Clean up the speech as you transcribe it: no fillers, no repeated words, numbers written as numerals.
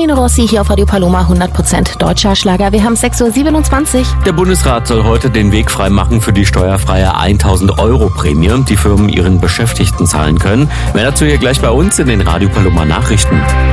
Nino Rossi hier auf Radio Paloma, 100% deutscher Schlager. Wir haben 6.27 Uhr. Der Bundesrat soll heute den Weg freimachen für die steuerfreie 1.000 Euro Prämie, die Firmen ihren Beschäftigten zahlen können. Mehr dazu hier gleich bei uns in den Radio Paloma Nachrichten.